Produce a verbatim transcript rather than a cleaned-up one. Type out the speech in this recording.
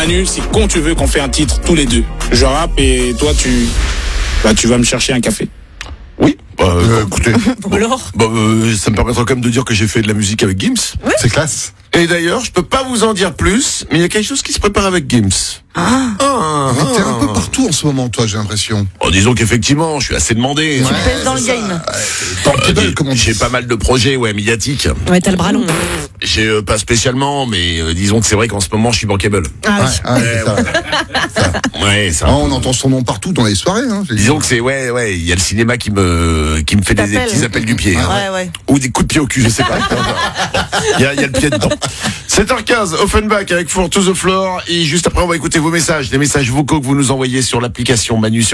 Manu, si quand tu veux qu'on fait un titre tous les deux, je rappe et toi tu, bah tu vas me chercher un café. Oui. Bah, Euh, écoutez, Ou alors bah, euh, ça me permettra quand même de dire que j'ai fait de la musique avec Gims. c'est classe. Et d'ailleurs, je peux pas vous en dire plus, mais il y a quelque chose qui se prépare avec Gims. Ah, Ah, Mais t'es un peu ah. partout en ce moment, toi, j'ai l'impression. Oh, disons qu'effectivement, je suis assez demandé. tu pèses dans le game. Bankable, comme on dit. J'ai pas mal de projets, ouais, médiatiques. Ouais, t'as le bras long. J'ai euh, pas spécialement, mais euh, disons que c'est vrai qu'en ce moment, je suis bankable. Ah Ouais, oui. ouais, c'est ça. Ouais, ça. Ah, on entend son nom partout dans les soirées. Hein, j'ai dit. Disons que c'est ouais, ouais, il y a le cinéma qui me qui me fait des, des T'appelle. petits appels du pied, hein. Ouais, ouais. Ou des coups de pied au cul, je sais pas. Il y a, il y a le pied dedans. sept heures quinze, Offenbach avec Four to the Floor, et juste après on va écouter vos messages, les messages vocaux que vous nous envoyez sur l'application Manu sur